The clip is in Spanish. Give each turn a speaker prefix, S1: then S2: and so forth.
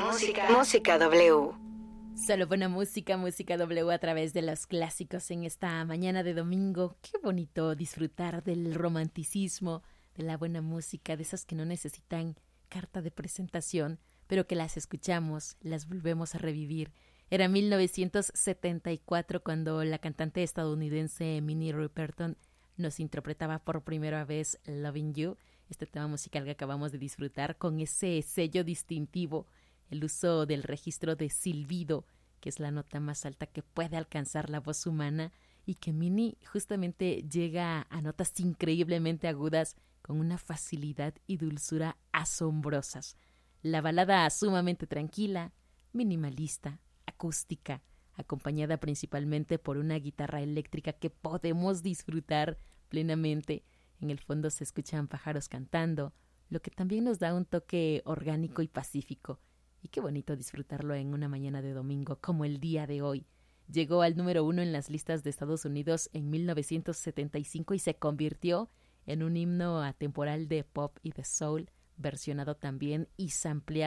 S1: Música W.
S2: Solo buena música, música W a través de los clásicos en esta mañana de domingo. Qué bonito disfrutar del romanticismo, de la buena música, de esas que no necesitan carta de presentación, pero que las escuchamos, las volvemos a revivir. Era 1974 cuando la cantante estadounidense Minnie Riperton nos interpretaba por primera vez Loving You, este tema musical que acabamos de disfrutar con ese sello distintivo, el uso del registro de silbido, que es la nota más alta que puede alcanzar la voz humana, y que Minnie justamente llega a notas increíblemente agudas con una facilidad y dulzura asombrosas. La balada sumamente tranquila, minimalista, acústica, acompañada principalmente por una guitarra eléctrica que podemos disfrutar plenamente. En el fondo se escuchan pájaros cantando, lo que también nos da un toque orgánico y pacífico. Y qué bonito disfrutarlo en una mañana de domingo como el día de hoy. Llegó al número 1 en las listas de Estados Unidos en 1975 y se convirtió en un himno atemporal de pop y de soul, versionado también y sampleado